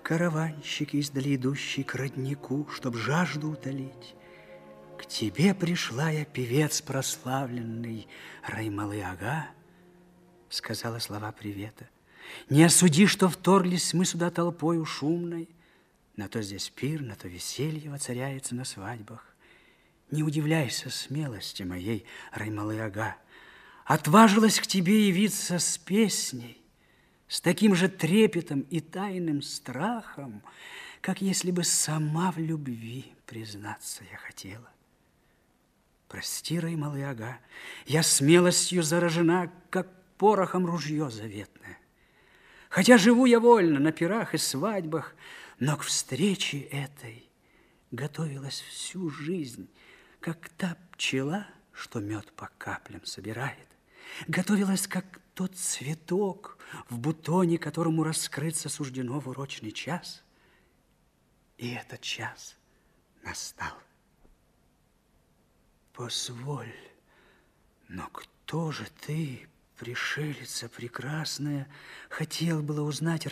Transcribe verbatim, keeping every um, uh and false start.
Караванщик издали идущий к роднику, чтоб жажду утолить. К тебе пришла я, певец прославленный, Раймалы-ага, сказала слова привета. Не осуди, что вторглись мы сюда толпою шумной, на то здесь пир, на то веселье воцаряется на свадьбах. Не удивляйся смелости моей, Раймалы-ага. Отважилась к тебе явиться с песней, с таким же трепетом и тайным страхом, как если бы сама в любви признаться я хотела. Прости, Раймалы-ага, я смелостью заражена, как порохом ружье заветное. Хотя живу я вольно на пирах и свадьбах, но к встрече этой готовилась всю жизнь, как та пчела, что мед по каплям собирает. Готовилась, как тот цветок в бутоне, которому раскрыться суждено в урочный час. И этот час настал. Позволь, но кто же ты, пришелица прекрасная, хотел было узнать